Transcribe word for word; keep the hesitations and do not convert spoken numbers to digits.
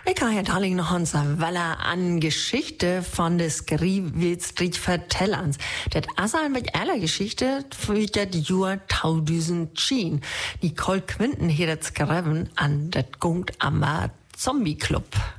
Ich kann ja darling noch uns Weller an Geschichte von des Griewitz vertellens. Das Assal mit aller Geschichte für das Jahr zweitausendzehn. Nicole Quinten hier das geschrieben an das Gungt am Zombie Club.